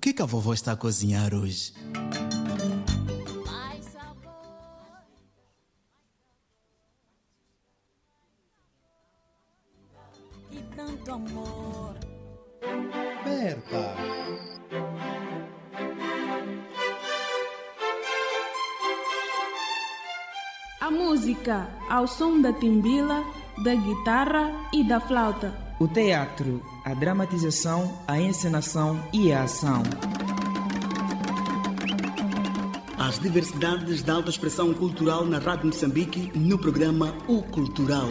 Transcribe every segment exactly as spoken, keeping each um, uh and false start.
que que a vovó está a cozinhar hoje? E tanto amor. Berta. A música ao som da timbila, da guitarra e da flauta. O teatro, a dramatização, a encenação e a ação. As diversidades da alta expressão cultural na Rádio Moçambique no programa O Cultural.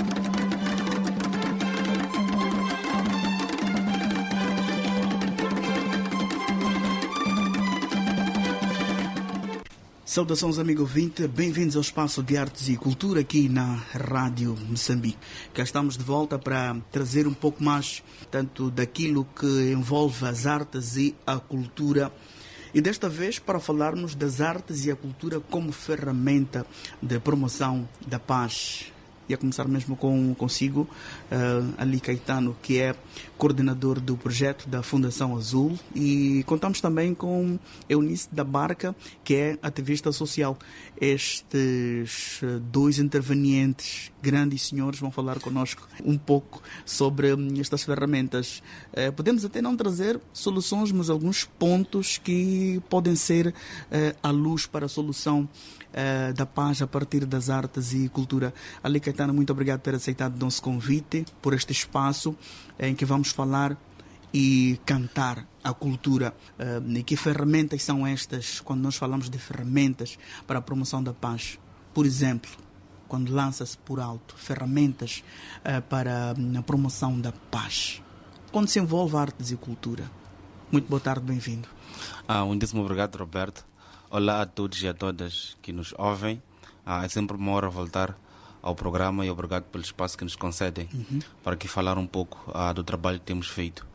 Saudações, amigo ouvinte, bem-vindos ao Espaço de Artes e Cultura aqui na Rádio Moçambique. Cá estamos de volta para trazer um pouco mais tanto daquilo que envolve as artes e a cultura. E desta vez para falarmos das artes e a cultura como ferramenta de promoção da paz. E a começar mesmo com, consigo, uh, Ali Caetano, que é coordenador do projeto da Fundação Azul. E contamos também com Eunice da Barca, que é ativista social. Estes dois intervenientes, grandes senhores, vão falar connosco um pouco sobre estas ferramentas. Uh, podemos até não trazer soluções, mas alguns pontos que podem ser uh, a luz para a solução Uh, da paz a partir das artes e cultura. Ali Caetano, muito obrigado por ter aceitado o nosso convite, por este espaço em que vamos falar e cantar a cultura. Uh, e que ferramentas são estas quando nós falamos de ferramentas para a promoção da paz? Por exemplo, quando lança-se por alto ferramentas uh, para a promoção da paz. Quando se envolve artes e cultura. Muito boa tarde, bem-vindo. Ah, muitíssimo obrigado, Roberto. Olá a todos e a todas que nos ouvem. Ah, é sempre uma honra voltar ao programa e obrigado pelo espaço que nos concedem uhum. para aqui falar um pouco ah, do trabalho que temos feito.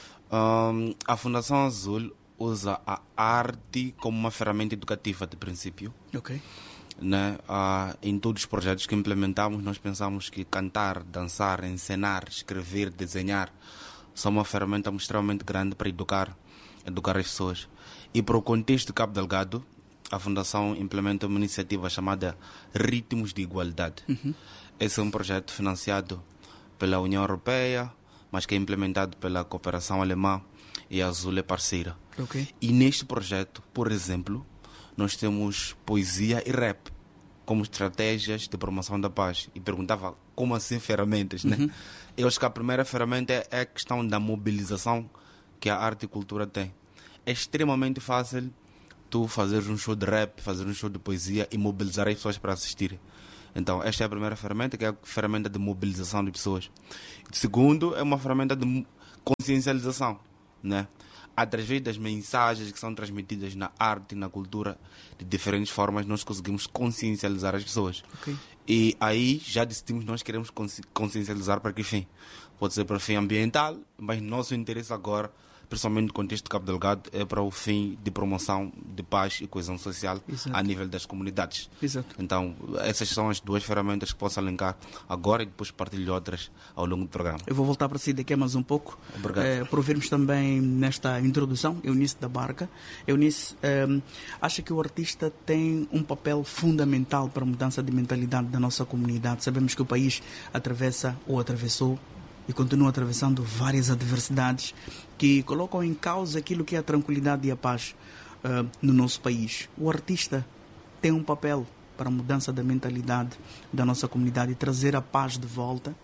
Um, a Fundação Azul usa a arte como uma ferramenta educativa de princípio. Ok. Né? Ah, em todos os projetos que implementamos, nós pensamos que cantar, dançar, encenar, escrever, desenhar são uma ferramenta extremamente grande para educar, educar as pessoas. E para o contexto de Cabo Delgado, a Fundação implementa uma iniciativa chamada Ritmos de Igualdade. Uhum. Esse é um projeto financiado pela União Europeia, mas que é implementado pela Cooperação Alemã e a Azul é parceira. Okay. E neste projeto, por exemplo, nós temos poesia e rap como estratégias de promoção da paz. E perguntava como assim ferramentas, uhum. né? Eu acho que a primeira ferramenta é a questão da mobilização que a arte e cultura tem. É extremamente fácil tu fazer um show de rap, fazer um show de poesia e mobilizar as pessoas para assistirem. Então, esta é a primeira ferramenta, que é a ferramenta de mobilização de pessoas. Segundo, é uma ferramenta de consciencialização, né? Através das mensagens que são transmitidas na arte e na cultura, de diferentes formas, nós conseguimos consciencializar as pessoas. Okay. E aí já decidimos nós queremos consciencializar para que fim? Pode ser para fim ambiental, mas nosso interesse agora, principalmente no contexto de Cabo Delgado, é para o fim de promoção de paz e coesão social. Exato. A nível das comunidades. Exato. Então, essas são as duas ferramentas que posso alencar agora e depois partilho outras ao longo do programa. Eu vou voltar para si daqui a mais um pouco. Obrigado. É, por ouvirmos também nesta introdução, Eunice da Barca. Eunice, é, acha que o artista tem um papel fundamental para a mudança de mentalidade da nossa comunidade? Sabemos que o país atravessa ou atravessou e continua atravessando várias adversidades que colocam em causa aquilo que é a tranquilidade e a paz uh, no nosso país. O artista tem um papel para a mudança da mentalidade da nossa comunidade e trazer a paz de volta.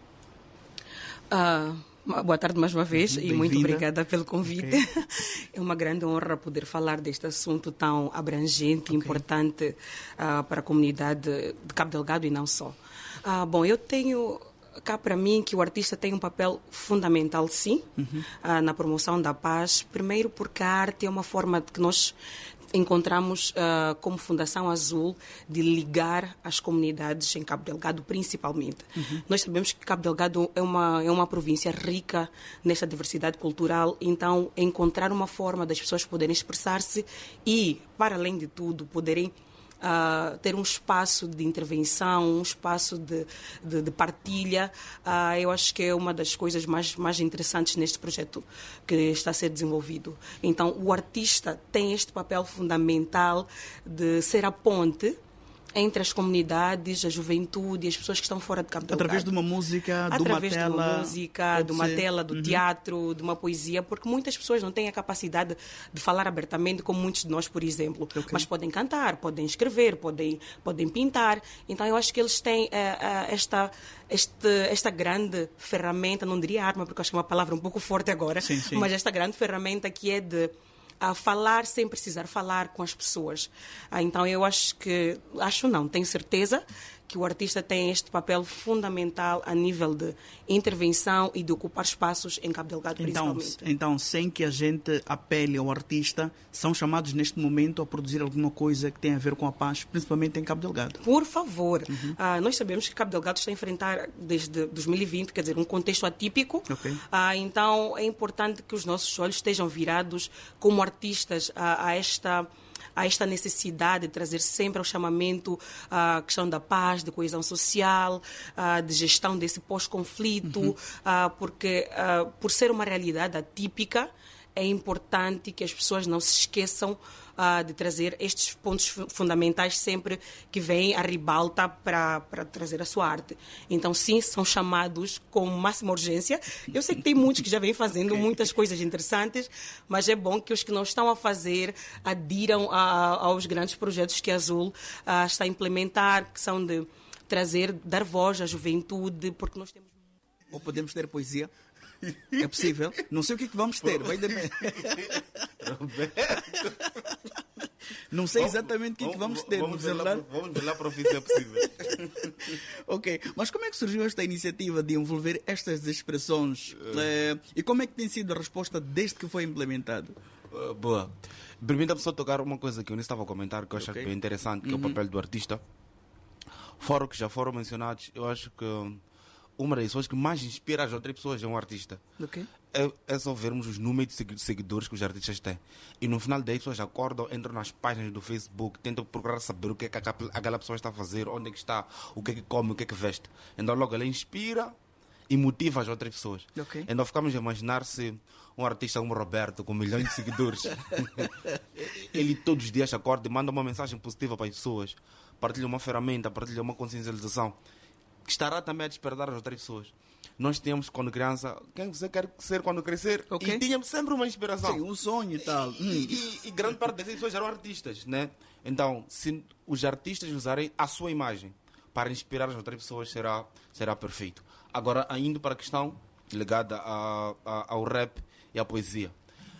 Uh, boa tarde mais uma vez. Bem-vinda. E muito obrigada pelo convite. Okay. É uma grande honra poder falar deste assunto tão abrangente e okay. importante uh, para a comunidade de Cabo Delgado e não só. Uh, bom, eu tenho cá para mim que o artista tem um papel fundamental, sim, uhum. uh, na promoção da paz. Primeiro porque a arte é uma forma de que nós encontramos uh, como Fundação Azul de ligar as comunidades em Cabo Delgado, principalmente. Uhum. Nós sabemos que Cabo Delgado é uma, é uma província rica nesta diversidade cultural, então encontrar uma forma das pessoas poderem expressar-se e, para além de tudo, poderem uh, ter um espaço de intervenção, um espaço de, de, de partilha. Uh, eu acho que é uma das coisas mais, mais interessantes neste projeto que está a ser desenvolvido. Então, o artista tem este papel fundamental de ser a ponte entre as comunidades, a juventude e as pessoas que estão fora de Cabo Delgado. Através de uma música, de uma Através tela... de uma música, de uma ser. tela, do Uhum. teatro, de uma poesia, porque muitas pessoas não têm a capacidade de falar abertamente, como muitos de nós, por exemplo. Okay. Mas podem cantar, podem escrever, podem, podem pintar. Então, eu acho que eles têm uh, uh, esta, este, esta grande ferramenta, não diria arma, porque eu acho que é uma palavra um pouco forte agora, sim, sim. mas esta grande ferramenta que é de a falar sem precisar falar com as pessoas. Ah, então, eu acho que, acho não, tenho certeza que o artista tem este papel fundamental a nível de intervenção e de ocupar espaços em Cabo Delgado, Então, principalmente. então, sem que a gente apele ao artista, são chamados neste momento a produzir alguma coisa que tem a ver com a paz, principalmente em Cabo Delgado. Por favor. Uhum. Ah, nós sabemos que Cabo Delgado está a enfrentar, desde dois mil e vinte, quer dizer, um contexto atípico. Okay. Ah, então, é importante que os nossos olhos estejam virados como artistas a, a esta... Há esta necessidade de trazer sempre ao chamamento a questão da paz, de coesão social, de gestão desse pós-conflito, uhum. porque por ser uma realidade atípica, é importante que as pessoas não se esqueçam uh, de trazer estes pontos fundamentais sempre que vêm à ribalta para, para trazer a sua arte. Então, sim, são chamados com máxima urgência. Eu sei que tem muitos que já vêm fazendo muitas coisas interessantes, mas é bom que os que não estão a fazer adiram a, aos grandes projetos que a Azul uh, está a implementar, que são de trazer, dar voz à juventude, porque nós temos... Ou podemos ter poesia? É possível? Não sei o que é que vamos ter. Vai depender. Não sei exatamente o que é que vamos ter. Vamos ver lá, vamos ver lá para o fim se é possível. Ok, mas como é que surgiu esta iniciativa de envolver estas expressões? Uh, e como é que tem sido a resposta desde que foi implementado? Uh, boa. Permita-me só tocar uma coisa que eu nem estava a comentar, que eu acho okay. bem interessante, que uhum. é o papel do artista. Fora que já foram mencionados, eu acho que uma das pessoas que mais inspira as outras pessoas é um artista. Okay. É, é só vermos os números de seguidores que os artistas têm. E no final daí, as pessoas acordam, entram nas páginas do Facebook, tentam procurar saber o que é que aquela pessoa está a fazer, onde é que está, o que é que come, o que é que veste. Então logo ela inspira e motiva as outras pessoas. Okay. Então ficamos a imaginar se um artista como o Roberto, com milhões de seguidores, ele todos os dias acorda e manda uma mensagem positiva para as pessoas, partilha uma ferramenta, partilha uma consciencialização, que estará também a despertar as outras pessoas. Nós tínhamos, quando criança, quem você quer ser quando crescer? Okay. E tínhamos sempre uma inspiração. Sim, um sonho e tal. E, e, e grande parte dessas pessoas eram artistas, né? Então, se os artistas usarem a sua imagem para inspirar as outras pessoas, será, será perfeito. Agora, indo para a questão ligada a, a, ao rap e à poesia.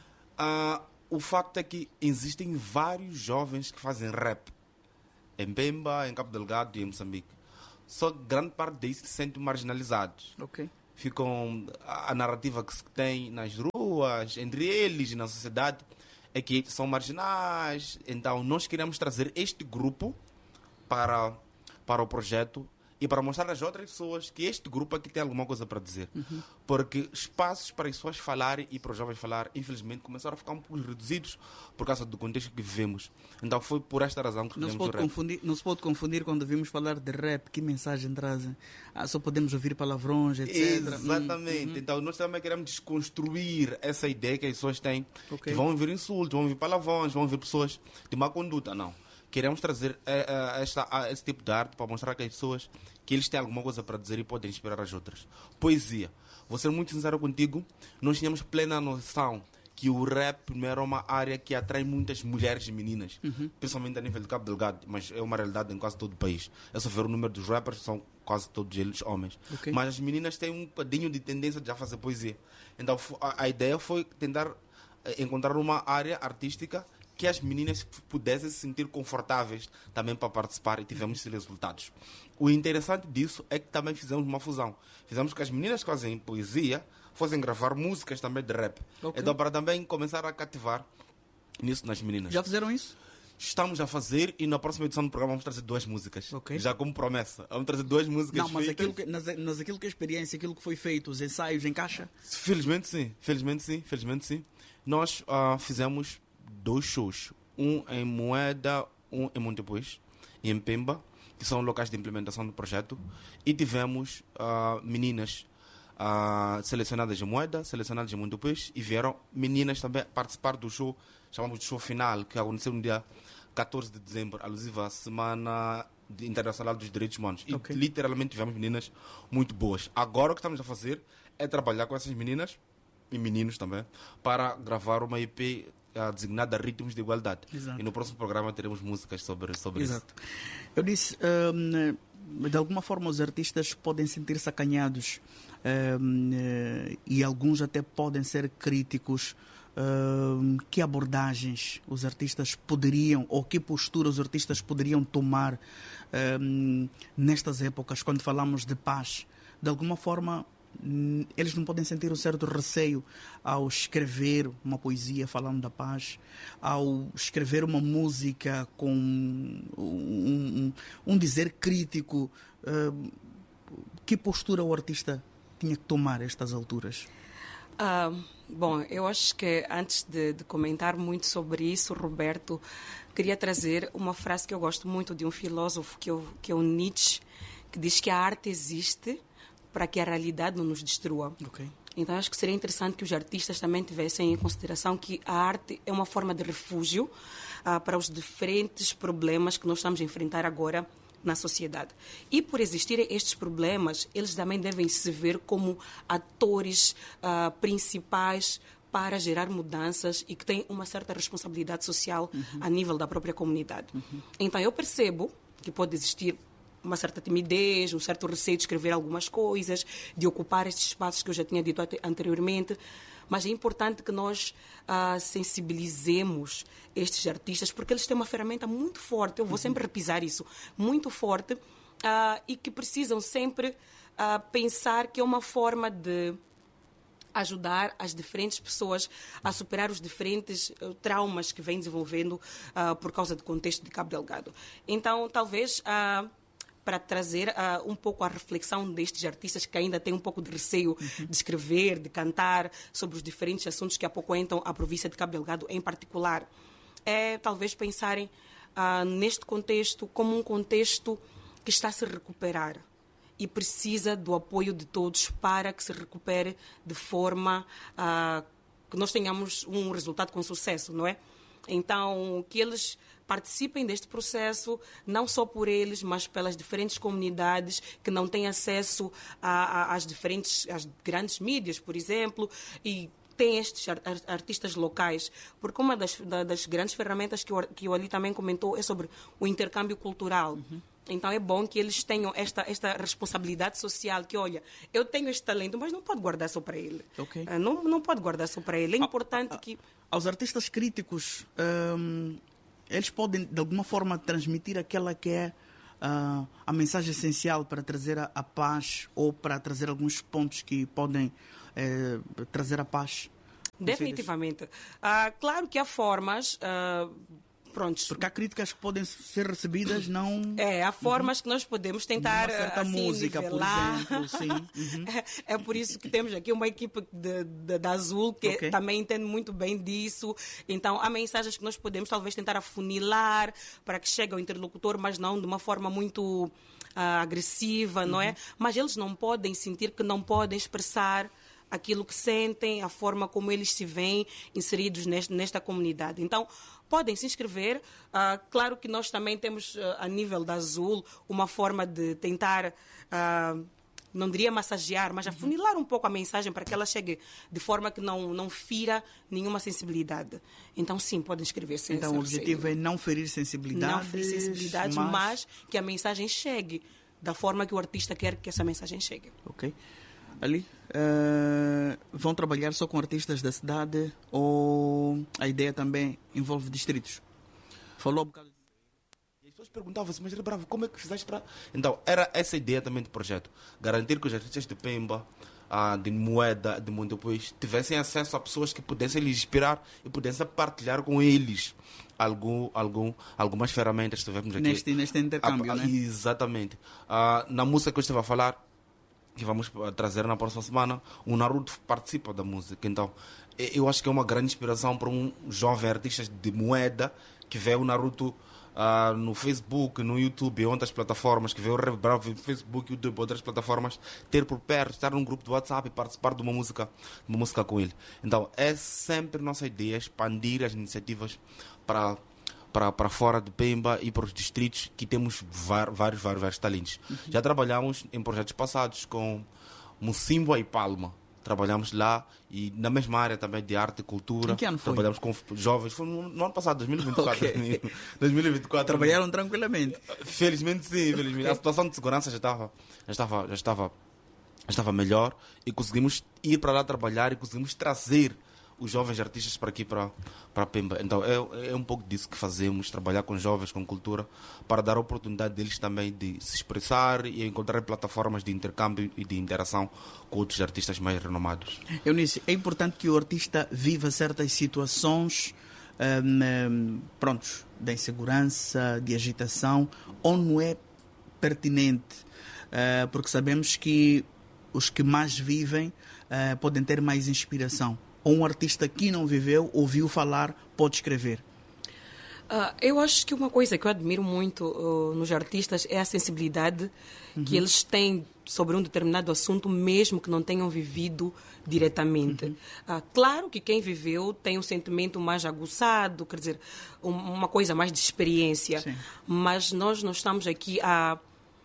Uh, o facto é que existem vários jovens que fazem rap em Pemba, em Cabo Delgado e em Moçambique. Só grande parte deles se sentem marginalizados. Okay. Ficam, a, a narrativa que se tem nas ruas, entre eles e na sociedade, é que são marginais. Então, nós queremos trazer este grupo para, para o projeto e para mostrar às outras pessoas que este grupo aqui tem alguma coisa para dizer. Uhum. Porque espaços para as pessoas falarem e para os jovens falar, infelizmente, começaram a ficar um pouco reduzidos por causa do contexto que vivemos. Então foi por esta razão que não se pode o rap. Confundir, não se pode confundir quando vimos falar de rap, que mensagem trazem. Ah, só podemos ouvir palavrões, etcétera. Exatamente. Uhum. Então nós também queremos desconstruir essa ideia que as pessoas têm, okay. que vão ouvir insultos, vão ouvir palavrões, vão ouvir pessoas de má conduta. Não. Queremos trazer uh, uh, esta, uh, esse tipo de arte para mostrar que as pessoas que eles têm alguma coisa para dizer e podem inspirar as outras. Poesia. Vou ser muito sincero contigo, nós tínhamos plena noção que o rap não era uma área que atrai muitas mulheres e meninas, uhum. principalmente a nível de Cabo Delgado, mas é uma realidade em quase todo o país. É só ver o número dos rappers, são quase todos eles homens. Okay. Mas as meninas têm um bocadinho de tendência de já fazer poesia. Então a, a ideia foi tentar uh, encontrar uma área artística que as meninas pudessem se sentir confortáveis também para participar e tivemos esses resultados. O interessante disso é que também fizemos uma fusão. Fizemos que as meninas que fazem poesia fossem gravar músicas também de rap. Okay. Então, para também começar a cativar nisso nas meninas. Já fizeram isso? Estamos a fazer e na próxima edição do programa vamos trazer duas músicas. Okay. Já como promessa. Vamos trazer duas músicas. Não, mas feitas. Aquilo que, nas, nas aquilo que é a experiência, aquilo que foi feito, os ensaios encaixa? Felizmente sim. Felizmente sim. Felizmente sim. Nós uh, fizemos dois shows, um em Moeda, um em Montepuez. e em Pemba, que são locais de implementação do projeto, e tivemos uh, meninas uh, selecionadas em Moeda, selecionadas em Montupês, e vieram meninas também participar do show, chamamos de show final, que aconteceu no dia catorze de dezembro, alusiva à Semana Internacional dos Direitos Humanos. E Okay. literalmente tivemos meninas muito boas. Agora o que estamos a fazer é trabalhar com essas meninas, e meninos também, para gravar uma E P uh, designada Ritmos de Igualdade. Exato. E no próximo programa teremos músicas sobre, sobre isso. Exato. Eu disse, hum, de alguma forma os artistas podem sentir-se acanhados hum, eh, e alguns até podem ser críticos. Hum, que abordagens os artistas poderiam, ou que postura os artistas poderiam tomar hum, nestas épocas, quando falamos de paz? De alguma forma, hum, eles não podem sentir um certo receio ao escrever uma poesia falando da paz, ao escrever uma música com um, um, um dizer crítico. Hum, que postura o artista tinha que tomar a estas alturas? Ah, bom, eu acho que antes de, de comentar muito sobre isso, Roberto, queria trazer uma frase que eu gosto muito de um filósofo, que, eu, que é o Nietzsche, que diz que a arte existe para que a realidade não nos destrua. Okay. Então, acho que seria interessante que os artistas também tivessem em consideração que a arte é uma forma de refúgio ah, para os diferentes problemas que nós estamos a enfrentar agora na sociedade. E por existirem estes problemas, eles também devem se ver como atores uh, principais para gerar mudanças e que têm uma certa responsabilidade social uhum. a nível da própria comunidade. Uhum. Então, eu percebo que pode existir uma certa timidez, um certo receio de escrever algumas coisas, de ocupar estes espaços que eu já tinha dito anteriormente, mas é importante que nós uh, sensibilizemos estes artistas, porque eles têm uma ferramenta muito forte, eu vou sempre repisar isso, muito forte, uh, e que precisam sempre uh, pensar que é uma forma de ajudar as diferentes pessoas a superar os diferentes uh, traumas que vêm desenvolvendo uh, por causa do contexto de Cabo Delgado. Então, talvez... Uh, para trazer uh, um pouco a reflexão destes artistas que ainda têm um pouco de receio uhum. de escrever, de cantar sobre os diferentes assuntos que apoquentam a província de Cabo Delgado em particular. É talvez pensarem uh, neste contexto como um contexto que está a se recuperar e precisa do apoio de todos para que se recupere de forma uh, que nós tenhamos um resultado com sucesso, não é? Então, que eles participem deste processo, não só por eles, mas pelas diferentes comunidades que não têm acesso a, a, às diferentes, às grandes mídias, por exemplo, e têm estes artistas locais, porque uma das, das grandes ferramentas que o, que o Ali também comentou é sobre o intercâmbio cultural. Uhum. Então é bom que eles tenham esta, esta responsabilidade social, que olha, eu tenho este talento, mas não pode guardar só para ele. Okay. Não, não pode guardar só para ele. É importante a, a, que... Aos artistas críticos, hum, eles podem, de alguma forma, transmitir aquela que é uh, a mensagem essencial para trazer a, a paz, ou para trazer alguns pontos que podem eh, trazer a paz. Definitivamente. Uh, claro que há formas... Uh, Prontos. Porque há críticas que podem ser recebidas, não... É, há formas uhum. que nós podemos tentar uma certa assim, música, nivelar. por exemplo, sim. Uhum. É, é por isso que temos aqui uma equipe de, de, da Azul que okay. também entende muito bem disso. Então, há mensagens que nós podemos talvez tentar afunilar para que chegue ao interlocutor, mas não de uma forma muito uh, agressiva, uhum. não é? Mas eles não podem sentir que não podem expressar aquilo que sentem, a forma como eles se veem inseridos neste, nesta comunidade. Então, podem se inscrever. Uh, claro que nós também temos, uh, a nível da Azul, uma forma de tentar, uh, não diria massagear, mas afunilar um pouco a mensagem para que ela chegue de forma que não, não fira nenhuma sensibilidade. Então, sim, podem inscrever-se. Então, o objetivo é não ferir sensibilidades. Não ferir sensibilidades, mas... mas que a mensagem chegue da forma que o artista quer que essa mensagem chegue. Ok. Ali, uh, vão trabalhar só com artistas da cidade ou a ideia também envolve distritos? Falou um bocado. E as pessoas perguntavam-se, mas Bravo, como é que fizeste para... Então, era essa a ideia também do projeto. Garantir que os artistas de Pemba, uh, de Moeda, de Montupês, tivessem acesso a pessoas que pudessem lhes inspirar e pudessem partilhar com eles algum, algum, algumas ferramentas que tivemos aqui. Neste, neste intercâmbio, a, a, né? Exatamente. Uh, na música que eu estive a falar, que vamos trazer na próxima semana, o Naruto participa da música. Então, eu acho que é uma grande inspiração para um jovem artista de Moeda que vê o Naruto uh, no Facebook, no YouTube e outras plataformas, que vê o Rap Bravo no Facebook, YouTube, outras plataformas, ter por perto, estar num grupo de WhatsApp e participar de uma música, de uma música com ele. Então, é sempre nossa ideia expandir as iniciativas para para, para fora de Pemba e para os distritos que temos vários, vários, vários, vários talentos. Uhum. Já trabalhamos em projetos passados com Mocimboa e Palma. Trabalhamos lá e na mesma área também de arte e cultura. Em que ano foi? Trabalhamos com jovens. Foi no, no ano passado, dois mil e vinte e quatro. Okay. dois mil e vinte e quatro. Trabalharam tranquilamente? Felizmente sim. Felizmente. Okay. A situação de segurança já estava, já estava, já estava, já estava melhor e conseguimos ir para lá trabalhar e conseguimos trazer os jovens artistas para aqui, para, para Pemba. Então é, é um pouco disso que fazemos, trabalhar com jovens, com cultura, para dar a oportunidade deles também de se expressar e encontrar plataformas de intercâmbio e de interação com outros artistas mais renomados. Eunice, é importante que o artista viva certas situações um, prontos, de insegurança, de agitação, ou não é pertinente? Uh, porque sabemos que os que mais vivem uh, podem ter mais inspiração. Ou um artista que não viveu, ouviu falar, pode escrever? Uh, eu acho que uma coisa que eu admiro muito uh, nos artistas é a sensibilidade uhum. que eles têm sobre um determinado assunto, mesmo que não tenham vivido diretamente. Uhum. Uh, claro que quem viveu tem um sentimento mais aguçado, quer dizer, um, uma coisa mais de experiência. Sim. Mas nós não estamos aqui a...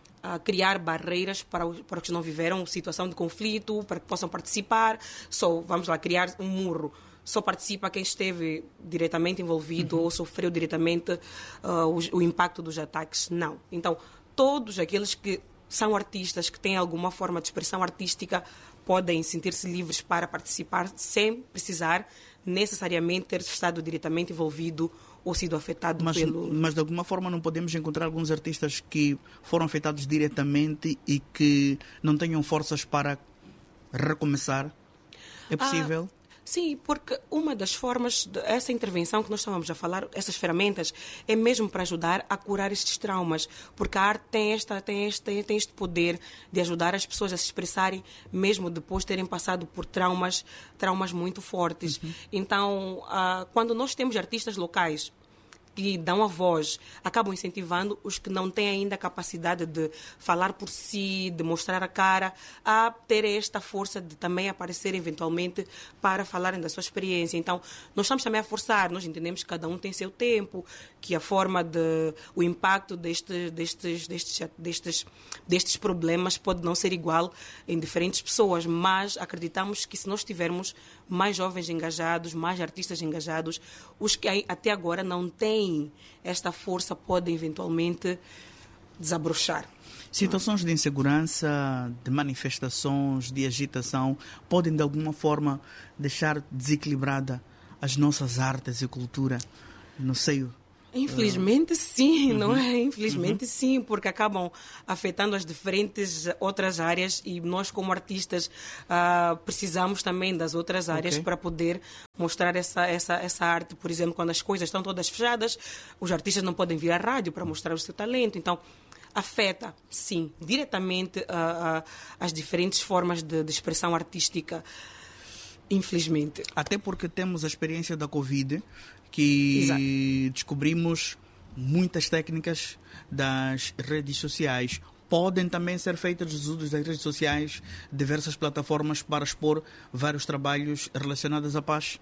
a criar barreiras para os, para os que não viveram situação de conflito, para que possam participar. Só, vamos lá, criar um muro. Só participa quem esteve diretamente envolvido uhum. ou sofreu diretamente uh, o, o impacto dos ataques. Não. Então, todos aqueles que são artistas, que têm alguma forma de expressão artística, podem sentir-se livres para participar sem precisar necessariamente ter estado diretamente envolvido ou sido afetado mas, pelo... Mas de alguma forma não podemos encontrar alguns artistas que foram afetados diretamente e que não tenham forças para recomeçar? É possível? Ah, sim, porque uma das formas dessa intervenção que nós estávamos a falar, essas ferramentas, é mesmo para ajudar a curar estes traumas, porque a arte tem, esta, tem, este, tem este poder de ajudar as pessoas a se expressarem mesmo depois de terem passado por traumas, traumas muito fortes. Uhum. Então, ah, quando nós temos artistas locais que dão a voz, acabam incentivando os que não têm ainda a capacidade de falar por si, de mostrar a cara, a ter esta força de também aparecer eventualmente para falarem da sua experiência. Então, nós estamos também a forçar, nós entendemos que cada um tem seu tempo, que a forma de, o impacto deste, destes, destes, destes, destes problemas pode não ser igual em diferentes pessoas, mas acreditamos que se nós tivermos mais jovens engajados, mais artistas engajados, os que até agora não têm esta força podem eventualmente desabrochar. Situações de insegurança, de manifestações, de agitação, podem de alguma forma deixar desequilibrada as nossas artes e cultura no seio? Infelizmente sim, uhum. não é? Infelizmente uhum. sim, porque acabam afetando as diferentes outras áreas e nós como artistas uh, precisamos também das outras áreas okay. para poder mostrar essa, essa, essa arte. Por exemplo, quando as coisas estão todas fechadas, os artistas não podem vir à rádio para mostrar o seu talento, então afeta, sim, diretamente uh, uh, as diferentes formas de, de expressão artística, infelizmente. Até porque temos a experiência da Covid, que Exato. descobrimos muitas técnicas das redes sociais. Podem também ser feitas os usos das redes sociais, diversas plataformas para expor vários trabalhos relacionados à paz.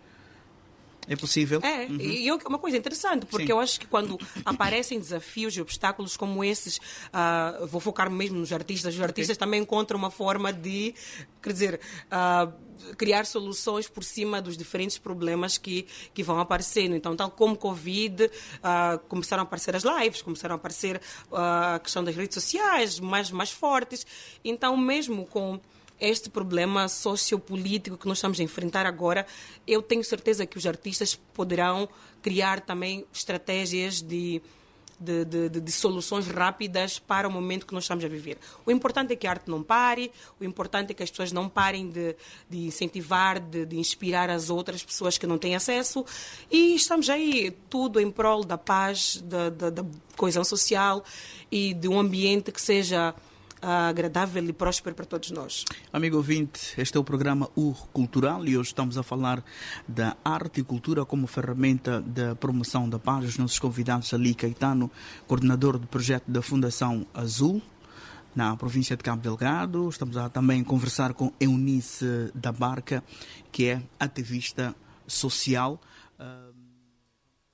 É possível? É, uhum. e é uma coisa interessante, porque Sim. eu acho que quando aparecem desafios e obstáculos como esses, uh, vou focar mesmo nos artistas, os artistas okay. também encontram uma forma de, quer dizer, uh, criar soluções por cima dos diferentes problemas que, que vão aparecendo. Então, tal como Covid, uh, começaram a aparecer as lives, começaram a aparecer uh, a questão das redes sociais mais, mais fortes. Então, mesmo com este problema sociopolítico que nós estamos a enfrentar agora, eu tenho certeza que os artistas poderão criar também estratégias de, de, de, de, de soluções rápidas para o momento que nós estamos a viver. O importante é que a arte não pare, o importante é que as pessoas não parem de, de incentivar, de, de inspirar as outras pessoas que não têm acesso, e estamos aí, tudo em prol da paz, da, da, da coesão social e de um ambiente que seja uh, agradável e próspero para todos nós. Amigo ouvinte, este é o programa U Cultural e hoje estamos a falar da arte e cultura como ferramenta da promoção da paz. Os nossos convidados, Ali Caetano, coordenador do projeto da Fundação Azul, na província de Cabo Delgado. Estamos a também conversar com Eunice da Barca, que é ativista social. Uh,